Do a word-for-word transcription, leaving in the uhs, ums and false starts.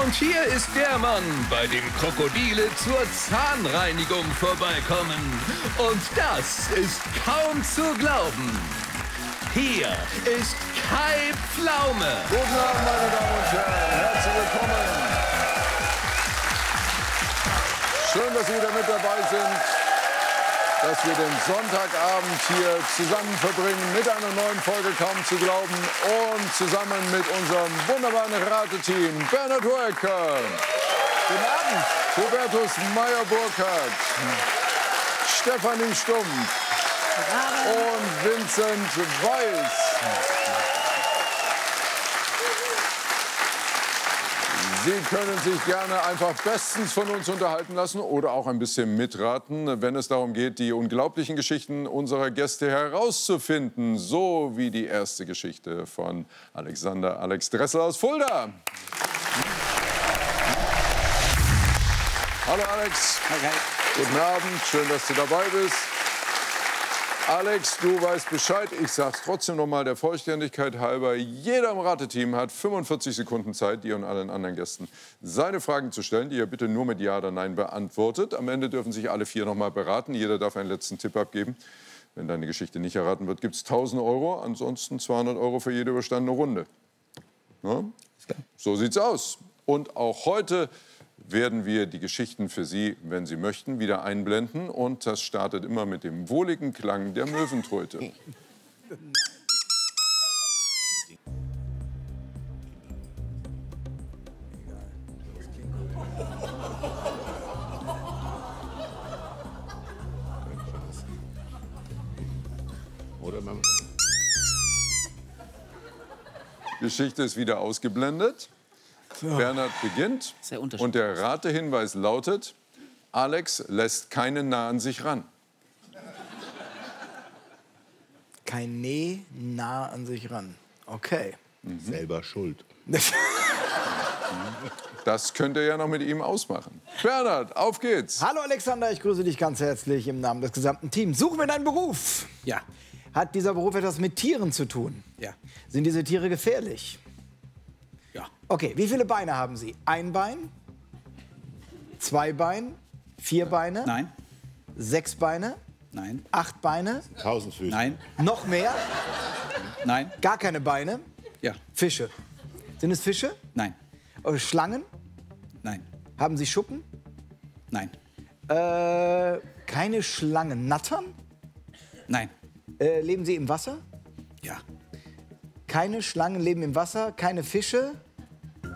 Und hier ist der Mann, bei dem Krokodile zur Zahnreinigung vorbeikommen. Und das ist kaum zu glauben. Hier ist Kai Pflaume. Guten Abend, meine Damen und Herren. Herzlich willkommen. Schön, dass Sie wieder mit dabei sind, dass wir den Sonntagabend hier zusammen verbringen mit einer neuen Folge Kaum zu glauben und zusammen mit unserem wunderbaren Rateteam Bernhard Hoeker. Guten Abend. Hubertus Meyer-Burkhardt. Stefanie Stumpf. Und Vincent Weiß. Sie können sich gerne einfach bestens von uns unterhalten lassen oder auch ein bisschen mitraten, wenn es darum geht, die unglaublichen Geschichten unserer Gäste herauszufinden. So wie die erste Geschichte von Alexander Alex Dressel aus Fulda. Hallo Alex. Okay. Guten Abend, schön, dass du dabei bist. Alex, du weißt Bescheid. Ich sag's trotzdem noch mal der Vollständigkeit halber. Jeder im Rateteam hat fünfundvierzig Sekunden Zeit, dir und allen anderen Gästen seine Fragen zu stellen, die ihr bitte nur mit Ja oder Nein beantwortet. Am Ende dürfen sich alle vier noch mal beraten. Jeder darf einen letzten Tipp abgeben. Wenn deine Geschichte nicht erraten wird, gibt's tausend Euro. Ansonsten zweihundert Euro für jede überstandene Runde. Ja? So sieht's aus. Und auch heute werden wir die Geschichten für Sie, wenn Sie möchten, wieder einblenden. Und das startet immer mit dem wohligen Klang der Möwentröte. Oder man Geschichte ist wieder ausgeblendet. Bernhard beginnt Sehr unterschiedlich. und der Ratehinweis lautet, Alex lässt keinen nah an sich ran. Kein Nee nah an sich ran. Okay. selber schuld. Das könnt ihr ja noch mit ihm ausmachen. Bernhard, auf geht's. Hallo Alexander, ich grüße dich ganz herzlich im Namen des gesamten Teams. Suche mir deinen Beruf. Ja, Hat dieser Beruf etwas mit Tieren zu tun? ja, Sind diese Tiere gefährlich? ja. Okay, wie viele Beine haben sie? Ein Bein? Zwei Beine? Vier Beine? Nein, Sechs Beine? nein, Acht Beine? Tausendfüße. nein, Noch mehr? nein, Gar keine Beine? ja, Fische. Sind es Fische? nein, Äh, Schlangen? nein, Haben sie Schuppen? nein, Äh, keine Schlangen. Nattern? nein, Äh, leben sie im Wasser? ja, Keine Schlangen leben im Wasser, keine Fische.